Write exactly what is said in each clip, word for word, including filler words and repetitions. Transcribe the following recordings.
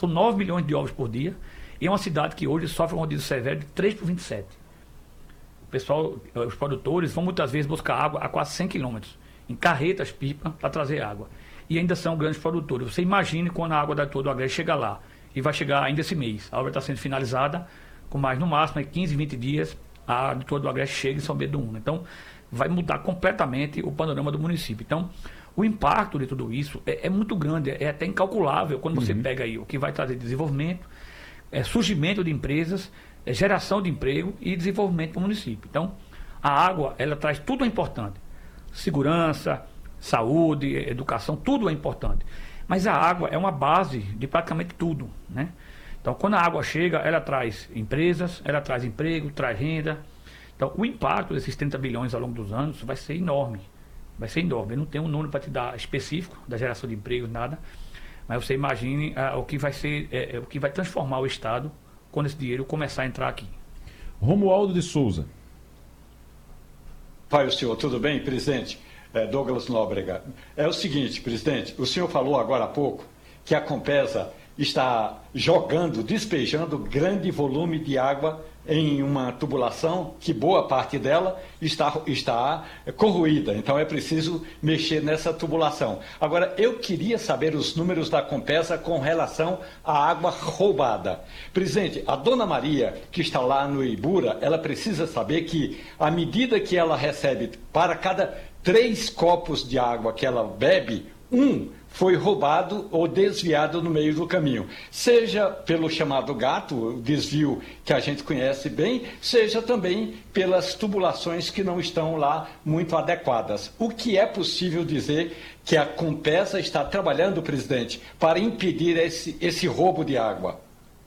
São nove milhões de ovos por dia. E é uma cidade que hoje sofre um rodízio severo de três por vinte e sete. O pessoal, os produtores vão muitas vezes buscar água a quase cem quilômetros, em carretas, pipa, para trazer água. E ainda são grandes produtores. Você imagine quando a água da Toda do Agreste chega lá. E vai chegar ainda esse mês. A obra está sendo finalizada, com mais no máximo quinze, vinte dias, a água de Toda do Agreste chega em São Bento do Una. Então, vai mudar completamente o panorama do município. Então, o impacto de tudo isso é, é muito grande, é até incalculável quando você uhum. pega aí o que vai trazer desenvolvimento, é, surgimento de empresas, é, geração de emprego e desenvolvimento para o município. Então, a água, ela traz tudo é importante. Segurança, saúde, educação, tudo é importante. Mas a água é uma base de praticamente tudo, né? Então, quando a água chega, ela traz empresas, ela traz emprego, traz renda. Então, o impacto desses trinta bilhões ao longo dos anos vai ser enorme. Vai ser enorme. Eu não tenho um número para te dar específico da geração de empregos, nada. Mas você imagine ah, o que vai ser, é, é, o que vai transformar o Estado quando esse dinheiro começar a entrar aqui. Romualdo de Souza. Pai, o senhor, tudo bem, presidente? É, Douglas Nóbrega. É o seguinte, presidente, o senhor falou agora há pouco que a Compesa está jogando, despejando grande volume de água em uma tubulação que boa parte dela está, está corroída, então é preciso mexer nessa tubulação. Agora, eu queria saber os números da Compesa com relação à água roubada. Presidente, a dona Maria, que está lá no Ibura, ela precisa saber que à medida que ela recebe para cada três copos de água que ela bebe, um foi roubado ou desviado no meio do caminho. Seja pelo chamado gato, o desvio que a gente conhece bem, seja também pelas tubulações que não estão lá muito adequadas. O que é possível dizer que a Compesa está trabalhando, presidente, para impedir esse, esse roubo de água?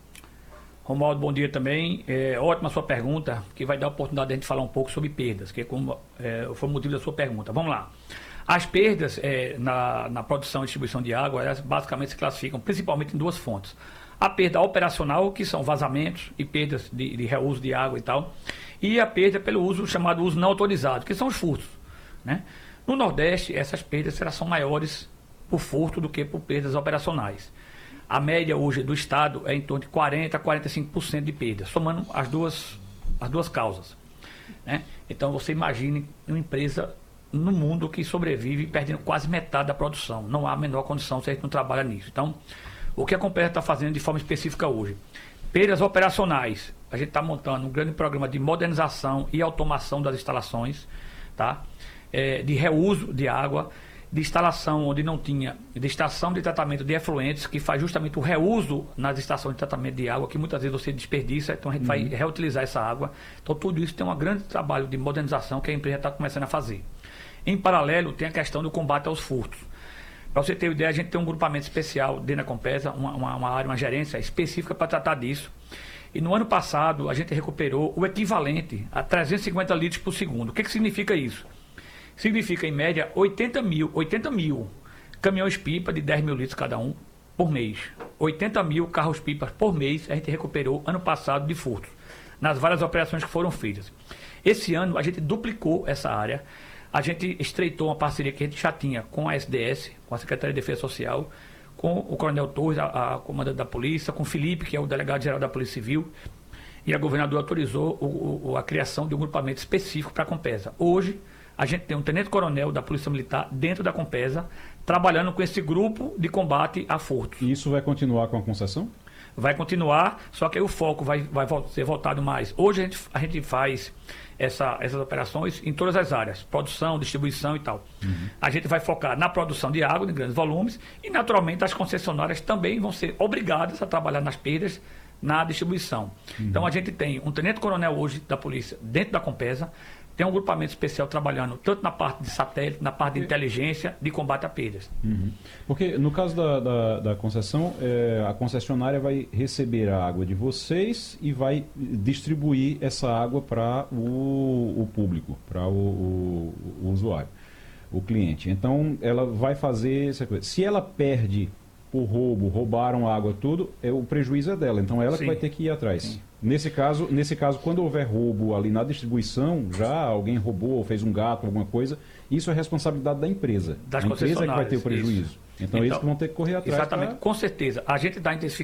Romualdo, bom dia também. É ótima a sua pergunta, que vai dar a oportunidade de a gente falar um pouco sobre perdas, que é como, é, foi o motivo da sua pergunta. Vamos lá. As perdas é, na, na produção e distribuição de água, elas basicamente se classificam principalmente em duas fontes. A perda operacional, que são vazamentos e perdas de, de reuso de água e tal, e a perda pelo uso chamado uso não autorizado, que são os furtos, né? No Nordeste, essas perdas elas são maiores por furto do que por perdas operacionais. A média hoje do Estado é em torno de quarenta a quarenta e cinco por cento de perdas, somando as duas, as duas causas, né? Então você imagine uma empresa no mundo que sobrevive perdendo quase metade da produção. Não há a menor condição se a gente não trabalha nisso. Então, o que a Compesa está fazendo de forma específica hoje? Perdas operacionais. A gente está montando um grande programa de modernização e automação das instalações, tá? É, de reuso de água, de instalação onde não tinha, de estação de tratamento de efluentes, que faz justamente o reuso nas estações de tratamento de água, que muitas vezes você desperdiça, então a gente uhum. vai reutilizar essa água. Então, tudo isso tem um grande trabalho de modernização que a empresa está começando a fazer. Em paralelo, tem a questão do combate aos furtos. Para você ter uma ideia, a gente tem um grupamento especial dentro da Compesa, uma, uma, uma área, uma gerência específica para tratar disso. E no ano passado, a gente recuperou o equivalente a trezentos e cinquenta litros por segundo. O que, que significa isso? Significa, em média, oitenta mil, oitenta mil caminhões-pipa de dez mil litros cada um por mês. oitenta mil carros-pipas por mês a gente recuperou ano passado de furtos, nas várias operações que foram feitas. Esse ano, a gente duplicou essa área. A gente estreitou uma parceria que a gente já tinha com a S D S, com a Secretaria de Defesa Social, com o Coronel Torres, a, a comandante da polícia, com o Felipe, que é o delegado-geral da Polícia Civil, e a governadora autorizou o, o, a criação de um grupamento específico para a Compesa. Hoje, a gente tem um tenente-coronel da Polícia Militar dentro da Compesa, trabalhando com esse grupo de combate a furtos. E isso vai continuar com a concessão? Vai continuar, só que aí o foco vai, vai ser voltado mais. Hoje a gente, a gente faz essa, essas operações em todas as áreas, produção, distribuição e tal. Uhum. A gente vai focar na produção de água, em grandes volumes, e naturalmente as concessionárias também vão ser obrigadas a trabalhar nas perdas na distribuição. Uhum. Então a gente tem um tenente-coronel hoje da polícia dentro da Compesa, tem um grupamento especial trabalhando tanto na parte de satélite, na parte de inteligência, de combate a perdas. Uhum. Porque no caso da, da, da concessão, é, a concessionária vai receber a água de vocês e vai distribuir essa água para o, o público, para o, o, o usuário, o cliente. Então, ela vai fazer essa coisa. Se ela perde por roubo, roubaram a água, tudo, é, o prejuízo é dela. Então, ela Sim. que vai ter que ir atrás. Sim. Nesse caso, nesse caso, quando houver roubo ali na distribuição, já alguém roubou, fez um gato, alguma coisa, isso é responsabilidade da empresa. Das a empresa é que vai ter o prejuízo. Isso. Então, então, eles que vão ter que correr atrás. Exatamente, pra... com certeza. A gente dá intensificação.